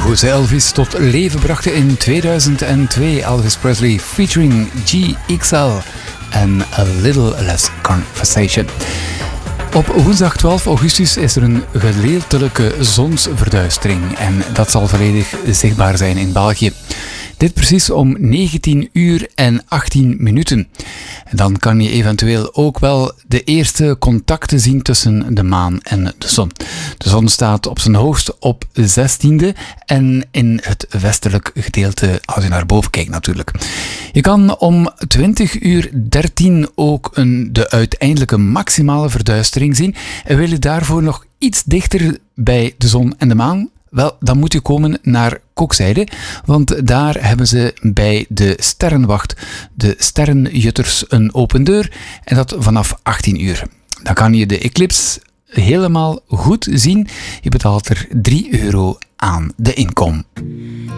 hoe ze Elvis tot leven brachten in 2002. Elvis Presley featuring GXL en A Little Less Conversation. Op woensdag 12 augustus is er een gedeeltelijke zonsverduistering en dat zal volledig zichtbaar zijn in België. Dit precies om 19 uur en 18 minuten. Dan kan je eventueel ook wel de eerste contacten zien tussen de maan en de zon. De zon staat op zijn hoogst op 16e en in het westelijk gedeelte als je naar boven kijkt natuurlijk. Je kan om 20 uur 13 ook de uiteindelijke maximale verduistering zien. En wil je daarvoor nog iets dichter bij de zon en de maan? Wel, dan moet je komen naar Kokzijde, want daar hebben ze bij de sterrenwacht, de sterrenjutters, een open deur en dat vanaf 18 uur. Dan kan je de eclipse helemaal goed zien. Je betaalt er €3 aan de inkom.